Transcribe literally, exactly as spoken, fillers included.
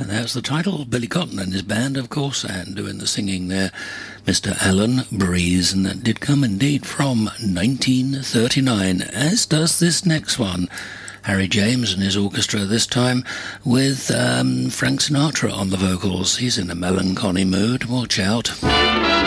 That's the title. Billy Cotton and his band, of course, and doing the singing there, Mister Alan Breeze, and that did come indeed from nineteen thirty-nine, as does this next one. Harry James and his orchestra this time, with um, Frank Sinatra on the vocals. He's in a melancholy mood. Watch out.